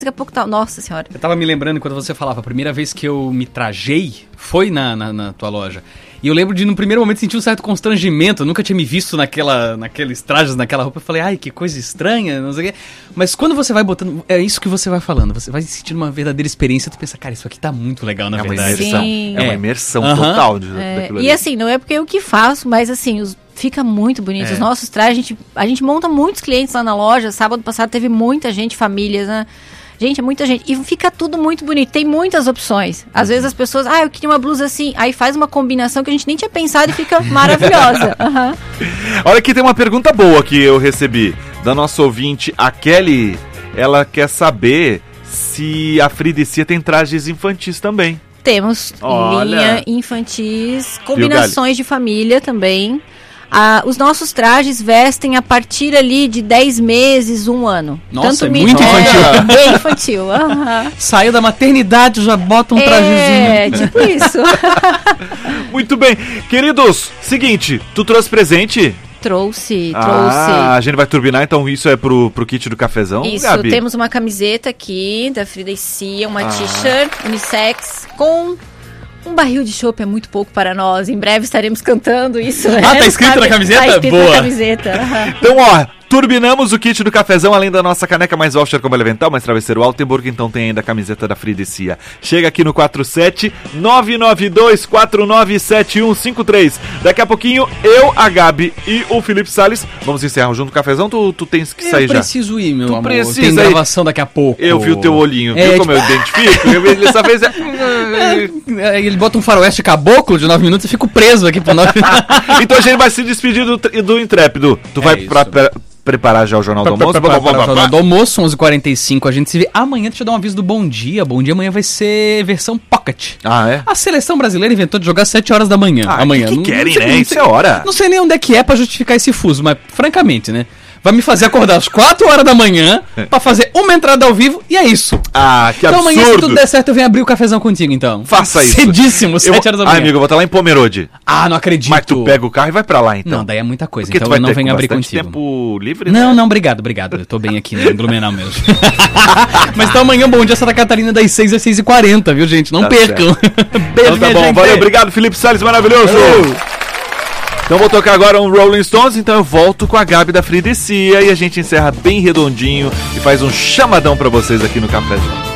daqui a pouco tá... Nossa senhora. Eu tava me lembrando quando você falava, a primeira vez que eu me trajei foi na tua loja. E eu lembro de, no primeiro momento, sentir um certo constrangimento. Eu nunca tinha me visto naqueles trajes, naquela roupa. Eu falei, ai, que coisa estranha, não sei o quê. Mas quando você vai botando... É isso que você vai falando. Você vai sentindo uma verdadeira experiência. Tu pensa, cara, isso aqui tá muito legal, na verdade. Sim. É uma imersão total daquilo ali. E assim, não é porque eu que faço, mas assim, fica muito bonito. Os nossos trajes, a gente monta muitos clientes lá na loja. Sábado passado teve muita gente, famílias, né? Gente, é muita gente. E fica tudo muito bonito. Tem muitas opções. Às vezes as pessoas... eu queria uma blusa assim. Aí faz uma combinação que a gente nem tinha pensado e fica maravilhosa. Olha, aqui tem uma pergunta boa que eu recebi da nossa ouvinte, a Kelly. Ela quer saber se a Fridecia tem trajes infantis também. Temos linha infantis, combinações de família também. Os nossos trajes vestem a partir ali de 10 meses, 1 ano. Nossa, tanto muito infantil. Bem infantil. Saiu da maternidade, já bota um trajezinho. É, tipo isso. Muito bem. Queridos, seguinte, tu trouxe presente? Trouxe. A gente vai turbinar, então isso é pro kit do cafezão, Isso, Gabi? Temos uma camiseta aqui da Fridecia, uma t-shirt unissex com... Um barril de chopp é muito pouco para nós. Em breve estaremos cantando isso. Tá escrito na camiseta? Tá escrito Boa. na camiseta. Então, turbinamos o kit do cafezão, além da nossa caneca mais voucher como elemental, mais travesseiro Altenburg, então tem ainda a camiseta da Fridecia. Chega aqui no 47-992-497153. Daqui a pouquinho, eu, a Gabi e o Felipe Salles vamos encerrar junto com o cafezão. Tu tens que sair já. Eu preciso ir, meu amor. Precisa tem gravação daqui a pouco. Eu vi o teu olhinho, viu como eu identifico? Dessa vez Ele bota um faroeste caboclo de 9 minutos e fico preso aqui por 9 minutos. Então a gente vai se despedir do Intrépido. Tu vai preparar já o Jornal do Almoço? O Jornal do Almoço, 11h45. A gente se vê amanhã. Deixa eu dar um aviso do Bom Dia. Bom Dia amanhã vai ser versão Pocket. É? A seleção brasileira inventou de jogar 7 horas da manhã. Amanhã. Que querem, né? Isso é hora. Não sei nem onde é que é pra justificar esse fuso, mas francamente, né? Vai me fazer acordar às 4 horas da manhã pra fazer uma entrada ao vivo e é isso. Que então, absurdo. Amanhã, se tudo der certo, eu venho abrir o cafezão contigo, então. Faça isso. Cedíssimo, 7 horas da manhã. Amigo, eu vou estar lá em Pomerode. Não acredito. Mas tu pega o carro e vai pra lá, então. Não, daí é muita coisa. Porque então eu não venho abrir contigo. Tempo livre, Não, obrigado. Eu tô bem aqui, né? Em Blumenau mesmo. Mas então amanhã, Bom Dia Santa Catarina, das 6 às 6h40, viu, gente? Não percam. Beijo, então tá bom. Valeu, obrigado, Felipe Salles, maravilhoso. Então vou tocar agora um Rolling Stones, então eu volto com a Gabi da Fridecia e a gente encerra bem redondinho e faz um chamadão pra vocês aqui no Cafézão.